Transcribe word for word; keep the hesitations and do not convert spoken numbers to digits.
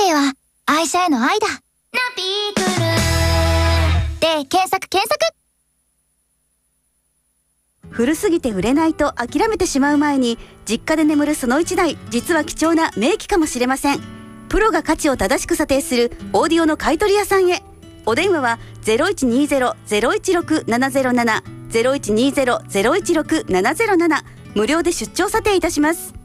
ティは愛車への愛だ。ナピークルで検索検索。 古すぎて売れないと諦めてしまう前に、実家で眠るそのいちだい、実は貴重な名機かもしれません。プロが価値を正しく査定するオーディオの買取屋さんへ。お電話は ゼロいちにゼロ ゼロいちろく ななゼロなな ゼロいちにゼロ ゼロいちろく ななゼロなな、無料で出張査定いたします。